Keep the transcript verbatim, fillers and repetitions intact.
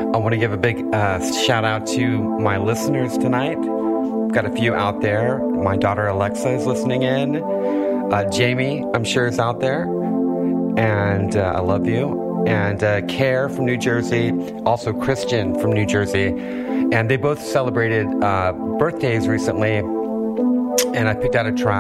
I want to give a big uh, shout out to my listeners tonight. Got a few out there. My daughter Alexa is listening in. Uh, Jamie, I'm sure, is out there. And uh, I love you. And uh, Care from New Jersey. Also Christian from New Jersey. And they both celebrated uh, birthdays recently. And I picked out a track.